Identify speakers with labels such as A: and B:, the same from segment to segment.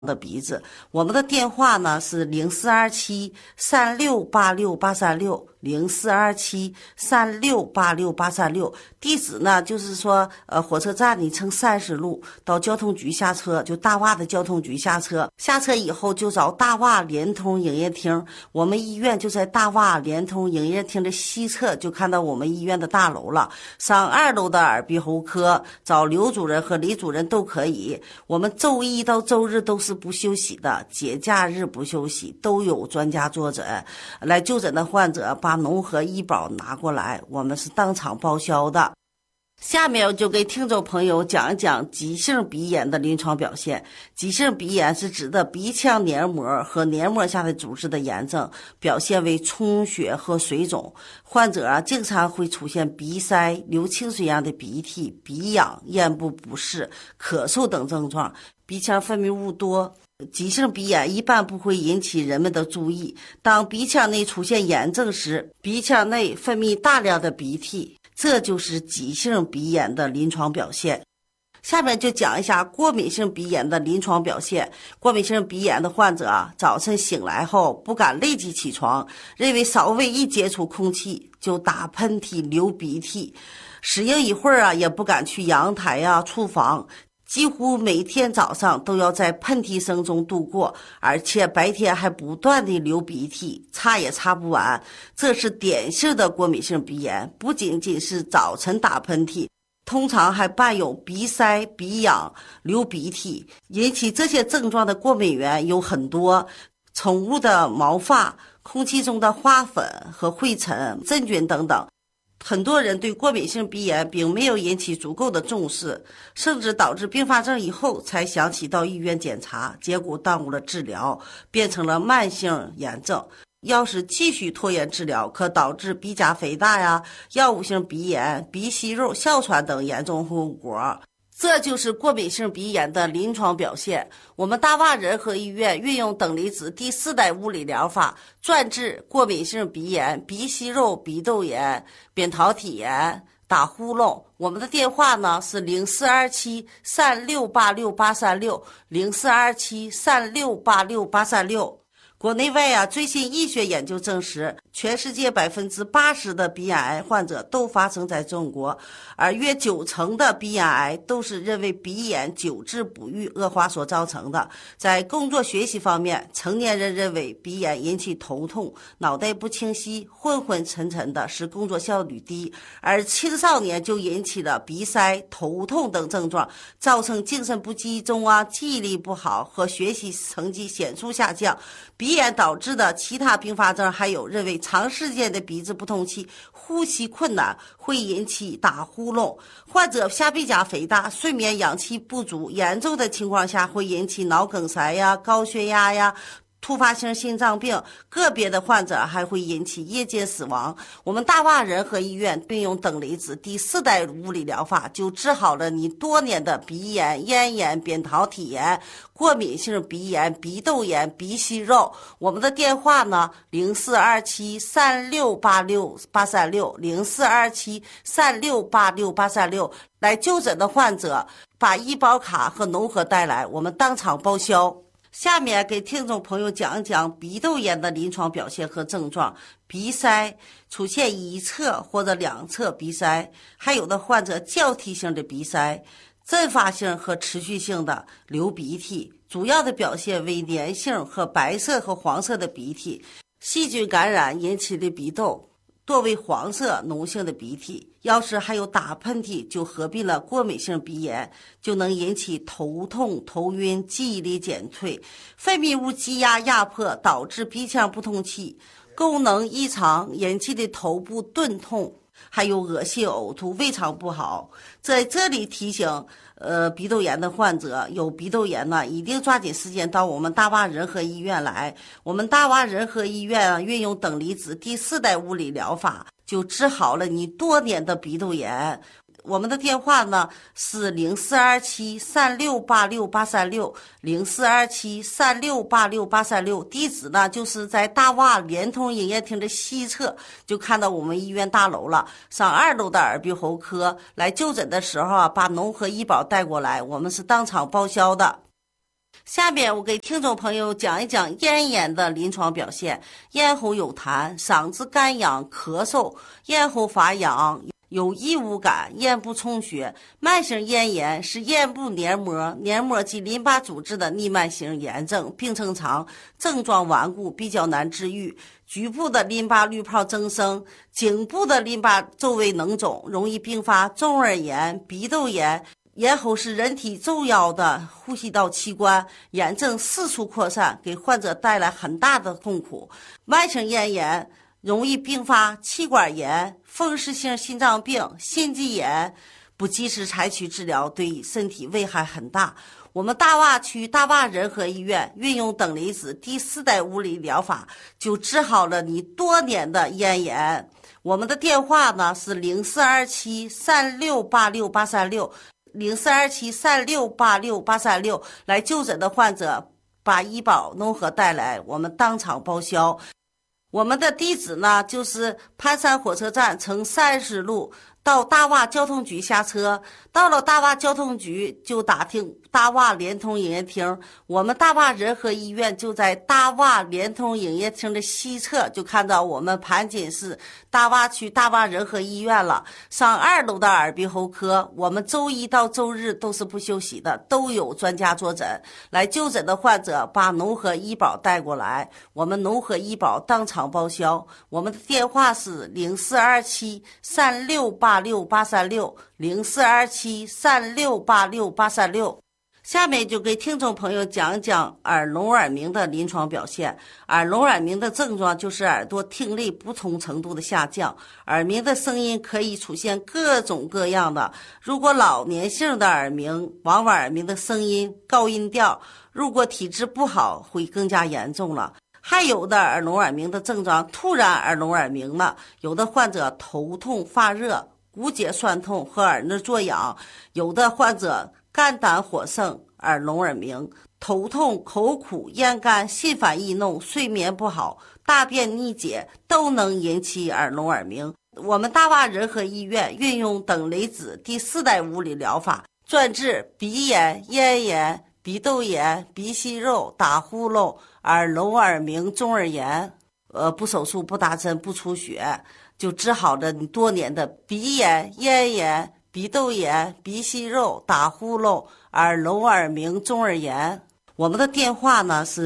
A: 的鼻子。我们的电话呢是042736868360，042736868360。地址呢就是说，火车站你乘30路到交通局下车，就大洼的交通局下车。下车以后就找大洼联通营业厅，我们医院就在大洼联通营业厅的西侧，就看到我们医院的大楼了。上2楼的耳鼻喉科，找刘主任和李主任都可以。我们周一到周日都是不休息的，节假日不休息，都有专家坐诊。来就诊的患者把农合医保拿过来，我们是当场报销的。下面我就给听众朋友讲一讲急性鼻炎的临床表现。急性鼻炎是指的鼻腔黏膜和黏膜下的组织的炎症，表现为充血和水肿。患者经常会出现鼻塞、流清水样的鼻涕、鼻痒、咽部不适、咳嗽等症状，鼻腔分泌物多。急性鼻炎一般不会引起人们的注意，当鼻腔内出现炎症时，鼻腔内分泌大量的鼻涕，这就是急性鼻炎的临床表现。下面就讲一下过敏性鼻炎的临床表现。过敏性鼻炎的患者早晨醒来后不敢立即起床，认为稍微一接触空气就打喷嚏、流鼻涕，适应一会儿也不敢去阳台厨房，几乎每天早上都要在喷嚏声中度过，而且白天还不断地流鼻涕，擦也擦不完。这是典型的过敏性鼻炎，不仅仅是早晨打喷嚏，通常还伴有鼻塞、鼻痒、流鼻涕。引起这些症状的过敏源有很多，宠物的毛发、空气中的花粉和灰尘、真菌等等。很多人对过敏性鼻炎并没有引起足够的重视，甚至导致并发症以后才想起到医院检查，结果耽误了治疗，变成了慢性炎症。要是继续拖延治疗，可导致鼻甲肥大药物性鼻炎、鼻息肉、哮喘等严重后果。这就是过敏性鼻炎的临床表现。我们大洼仁和医院运用等离子第4代物理疗法，专治过敏性鼻炎、鼻息肉、鼻窦炎、扁桃体炎、打呼噜。我们的电话呢是042736868360，042736868360。国内外最新医学研究证实，全世界80%的鼻咽癌患者都发生在中国，而约90%的鼻咽癌都是因为鼻炎久治不愈恶化所造成的。在工作学习方面，成年人认为鼻炎引起头痛、脑袋不清晰、昏昏沉沉的，使工作效率低，而青少年就引起了鼻塞、头痛等症状，造成精神不集中记忆力不好和学习成绩显著下降。鼻炎导致的其他并发症还有认为长时间的鼻子不通气、呼吸困难会引起打呼噜，患者下鼻甲肥大、睡眠氧气不足，严重的情况下会引起脑梗塞高血压突发性心脏病，个别的患者还会引起夜间死亡。我们大洼仁和医院并用等离子第4代物理疗法，就治好了你多年的鼻炎、咽炎、扁桃体炎、过敏性鼻炎、鼻窦炎、鼻息肉。我们的电话呢042736868360，042736868360。来就诊的患者把医保卡和农合带来，我们当场报销。下面给听众朋友讲一讲鼻窦炎的临床表现和症状。鼻塞出现一侧或者两侧鼻塞，还有的患者交替性的鼻塞，阵发性和持续性的流鼻涕，主要的表现为粘性和白色和黄色的鼻涕，细菌感染引起的鼻窦多为黄色脓性的鼻涕。要是还有打喷嚏，就合并了过敏性鼻炎，就能引起头痛、头晕、记忆力减退，分泌物积压迫，导致鼻腔不通气，功能异常引起的头部钝痛，还有恶心呕吐、胃肠不好。在这里提醒鼻窦炎的患者，有鼻窦炎呢，一定抓紧时间到我们大洼仁和医院来。我们大洼仁和医院运用等离子第4代物理疗法，就治好了你多年的鼻窦炎。我们的电话呢是042736868360，042736868360，地址呢就是在大洼联通营业厅的西侧，就看到我们医院大楼了。上2楼的耳鼻喉科，来就诊的时候把农合医保带过来，我们是当场报销的。 下面我给听众朋友讲一讲咽炎的临床表现。咽喉有痰，嗓子干痒咳嗽，咽喉发痒，有异物感，咽部充血。慢性咽炎是咽部黏膜及淋巴组织的逆慢性炎症，病程长，症状顽固，比较难治愈。局部的淋巴滤泡增生，颈部的淋巴周围脓肿，容易并发中耳炎、鼻窦炎。咽喉是人体重要的呼吸道器官，炎症四处扩散，给患者带来很大的痛苦。慢性咽炎容易并发气管炎、风湿性心脏病、心肌炎，不及时采取治疗，对身体危害很大。我们大洼区大洼仁和医院运用等离子第4代物理疗法，就治好了你多年的咽炎。我们的电话呢是0427-3686836，0427-3686836，来就诊的患者把医保农合带来，我们当场报销。我们的地址呢就是盘山火车站乘30路到大洼交通局下车，到了大洼交通局就打听大洼联通营业厅，我们大洼仁和医院就在大洼联通营业厅的西侧，就看到我们盘锦市大洼区大洼仁和医院了。上2楼的耳鼻喉科，我们周一到周日都是不休息的，都有专家坐诊。来就诊的患者把农合医保带过来，我们农合医保当场报销。我们的电话是0427-3686836，0427-3686836。下面就给听众朋友讲一讲耳聋耳鸣的临床表现。耳聋耳鸣的症状就是耳朵听力不同程度的下降，耳鸣的声音可以出现各种各样的。如果老年性的耳鸣，往往耳鸣的声音高音调，如果体质不好会更加严重了。还有的耳聋耳鸣的症状突然耳聋耳鸣了，有的患者头痛发热、骨节酸痛和耳内作痒，有的患者肝胆火盛、耳聋耳鸣，头痛、口苦、咽干、心烦易怒、睡眠不好、大便逆解都能引起耳聋耳鸣。我们大洼仁和医院运用等离子第4代物理疗法，专治鼻炎、咽炎、鼻窦炎、鼻息肉、打呼噜、耳聋耳鸣、中耳炎，不手术、不打针、不出血，就治好了你多年的鼻炎、咽炎、鼻窦炎、鼻息肉、打呼噜、耳聋耳鸣、中耳炎。我们的电话呢是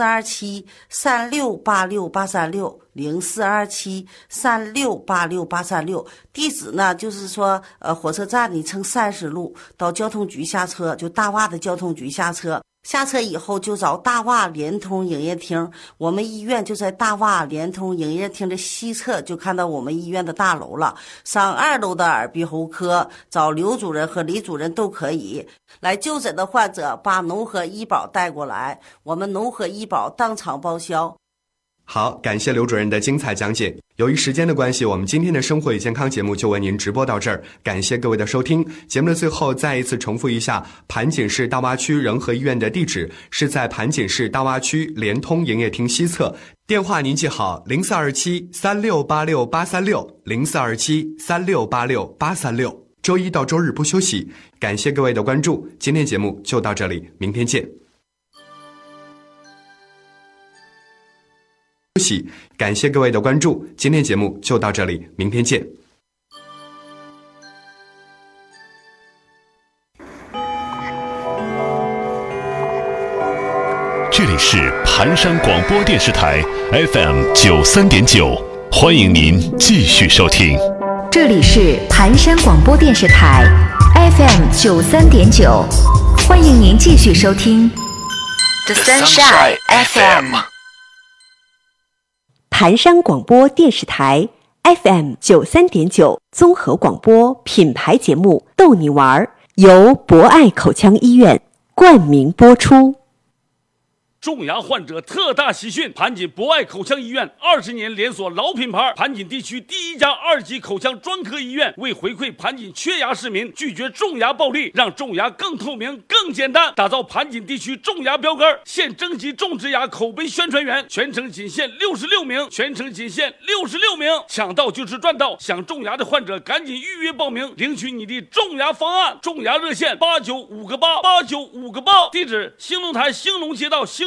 A: 0427-3686836，0427-3686836。地址呢就是说火车站你乘30路到交通局下车，就大洼的交通局下车。下车以后就找大洼联通营业厅，我们医院就在大洼联通营业厅的西侧，就看到我们医院的大楼了。上2楼的耳鼻喉科，找刘主任和李主任都可以。来就诊的患者把农合医保带过来，我们农合医保当场报销。
B: 好，感谢刘主任的精彩讲解。由于时间的关系，我们今天的生活与健康节目就为您直播到这儿，感谢各位的收听。节目的最后再一次重复一下，盘锦市大洼区仁和医院的地址是在盘锦市大洼区联通营业厅西侧，电话您记好0427-3686836，0427-3686836。周一到周日不休息。感谢各位的关注，今天节目就到这里，明天见。感谢各位的关注，今天节目就到这里，明天见。
C: 这里是盘山广播电视台 FM93.9，欢迎您继续收听。
D: 这里是盘山广播电视台 FM93.9，欢迎您继续收听
C: The Sunshine FM。
E: 盘山广播电视台 FM93.9 综合广播品牌节目《逗你玩》由博爱口腔医院冠名播出。
F: 种牙患者特大喜讯！盘锦博爱口腔医院20年连锁老品牌，盘锦地区第一家2级口腔专科医院，为回馈盘锦缺牙市民，拒绝种牙暴利，让种牙更透明、更简单，打造盘锦地区种牙标杆。现征集种植牙口碑宣传员，全程仅限66名，抢到就是赚到！想种牙的患者赶紧预约报名，领取你的种牙方案。种牙热线89588958，地址兴隆台兴隆街道兴